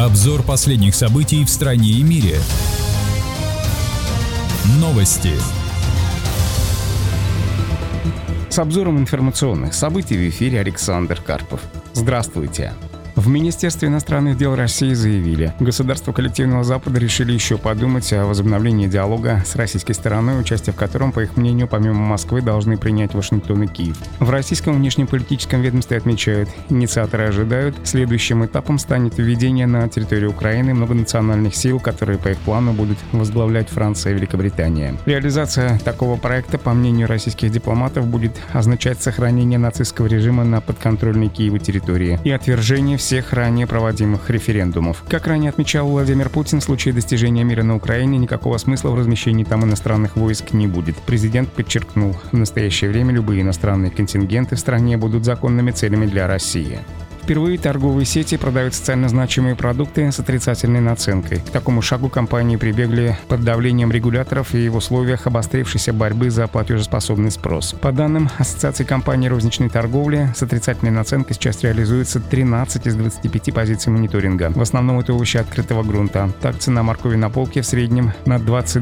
Обзор последних событий в стране и мире. Новости. С обзором информационных событий в эфире Александр Карпов. Здравствуйте! В Министерстве иностранных дел России заявили, государства коллективного Запада решили еще подумать о возобновлении диалога с российской стороной, участие в котором, по их мнению, помимо Москвы, должны принять Вашингтон и Киев. В российском внешнеполитическом ведомстве отмечают, инициаторы ожидают, следующим этапом станет введение на территорию Украины многонациональных сил, которые по их плану будут возглавлять Франция и Великобритания. Реализация такого проекта, по мнению российских дипломатов, будет означать сохранение нацистского режима на подконтрольной Киеву территории и отвержение всех ранее проводимых референдумов. Как ранее отмечал Владимир Путин, в случае достижения мира на Украине никакого смысла в размещении там иностранных войск не будет. Президент подчеркнул, в настоящее время любые иностранные контингенты в стране будут законными целями для России. Впервые торговые сети продают социально значимые продукты с отрицательной наценкой. К такому шагу компании прибегли под давлением регуляторов и в условиях обострившейся борьбы за платежеспособный спрос. По данным Ассоциации компаний розничной торговли, с отрицательной наценкой сейчас реализуется 13 из 25 позиций мониторинга. В основном это овощи открытого грунта. Так, цена моркови на полке в среднем на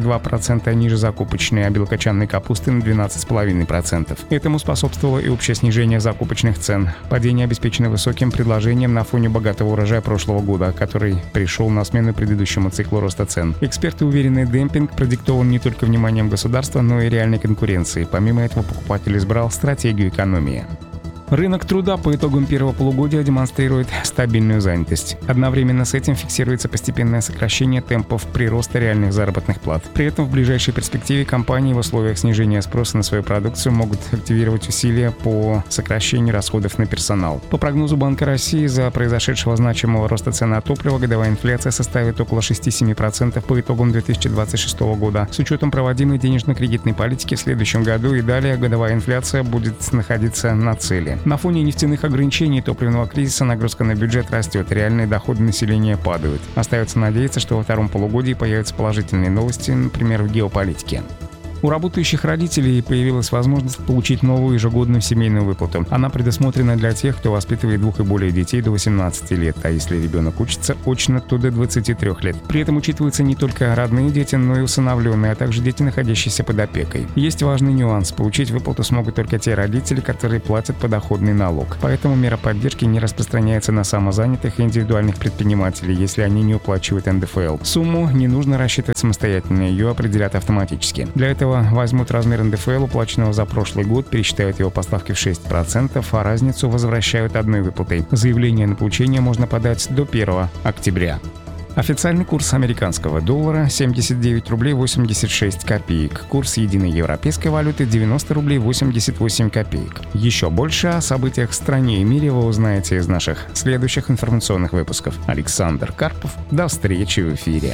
22% ниже закупочной, а белокочанной капусты на 12,5%. Этому способствовало и общее снижение закупочных цен. Падение обеспечено высоким предложением на фоне богатого урожая прошлого года, который пришел на смену предыдущему циклу роста цен. Эксперты уверены, демпинг продиктован не только вниманием государства, но и реальной конкуренцией. Помимо этого, покупатель избрал стратегию экономии. Рынок труда по итогам первого полугодия демонстрирует стабильную занятость. Одновременно с этим фиксируется постепенное сокращение темпов прироста реальных заработных плат. При этом в ближайшей перспективе компании в условиях снижения спроса на свою продукцию могут активировать усилия по сокращению расходов на персонал. По прогнозу Банка России, из-за произошедшего значимого роста цен на топливо годовая инфляция составит около 6-7% по итогам 2026 года. С учетом проводимой денежно-кредитной политики в следующем году и далее годовая инфляция будет находиться на цели. На фоне нефтяных ограничений и топливного кризиса нагрузка на бюджет растет, реальные доходы населения падают. Остается надеяться, что во втором полугодии появятся положительные новости, например, в геополитике. У работающих родителей появилась возможность получить новую ежегодную семейную выплату. Она предусмотрена для тех, кто воспитывает 2 и более детей до 18 лет, а если ребенок учится очно, то до 23 лет. При этом учитываются не только родные дети, но и усыновленные, а также дети, находящиеся под опекой. Есть важный нюанс. Получить выплату смогут только те родители, которые платят подоходный налог. Поэтому мера поддержки не распространяется на самозанятых и индивидуальных предпринимателей, если они не уплачивают НДФЛ. Сумму не нужно рассчитывать самостоятельно, ее определят автоматически. Для этого возьмут размер НДФЛ, уплаченного за прошлый год, пересчитают его по ставке в 6%, а разницу возвращают одной выплатой. Заявление на получение можно подать до 1 октября. Официальный курс американского доллара – 79 рублей 86 копеек. Курс единой европейской валюты – 90 рублей 88 копеек. Еще больше о событиях в стране и мире вы узнаете из наших следующих информационных выпусков. Александр Карпов. До встречи в эфире.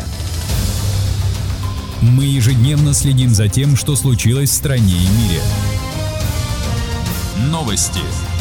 Мы ежедневно следим за тем, что случилось в стране и мире. Новости.